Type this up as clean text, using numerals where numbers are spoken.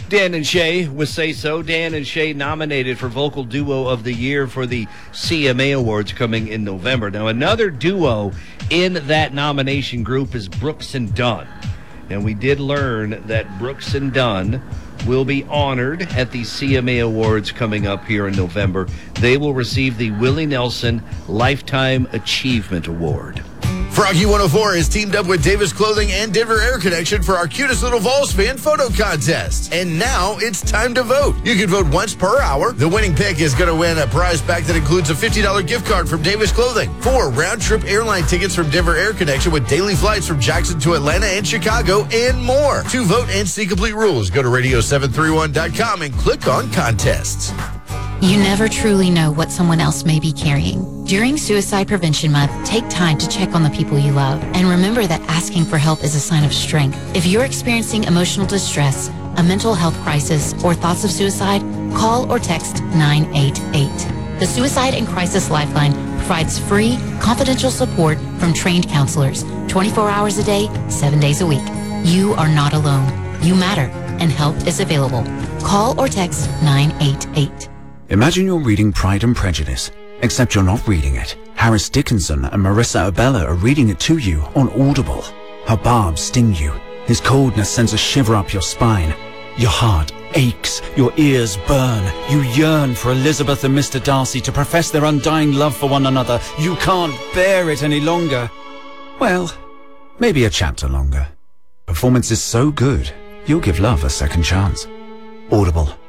Dan and Shay with Say So. Dan and Shay nominated for Vocal Duo of the Year for the CMA Awards coming in November. Now, another duo in that nomination group is Brooks and Dunn. And we did learn that Brooks and Dunn will be honored at the CMA Awards coming up here in November. They will receive the Willie Nelson Lifetime Achievement Award. Froggy 104 is teamed up with Davis Clothing and Denver Air Connection for our Cutest Little Vols fan photo contest. And now it's time to vote. You can vote once per hour. The winning pick is going to win a prize pack that includes a $50 gift card from Davis Clothing, 4 round-trip airline tickets from Denver Air Connection with daily flights from Jackson to Atlanta and Chicago, and more. To vote and see complete rules, go to radio731.com and click on contests. You never truly know what someone else may be carrying. During Suicide Prevention Month, take time to check on the people you love. And remember that asking for help is a sign of strength. If you're experiencing emotional distress, a mental health crisis, or thoughts of suicide, call or text 988. The Suicide and Crisis Lifeline provides free, confidential support from trained counselors, 24 hours a day, 7 days a week. You are not alone. You matter, and help is available. Call or text 988. Imagine you're reading Pride and Prejudice, except you're not reading it. Harris Dickinson and Marissa Abella are reading it to you on Audible. Her barbs sting you. His coldness sends a shiver up your spine. Your heart aches. Your ears burn. You yearn for Elizabeth and Mr. Darcy to profess their undying love for one another. You can't bear it any longer. Well, maybe a chapter longer. Performance is so good, you'll give love a second chance. Audible.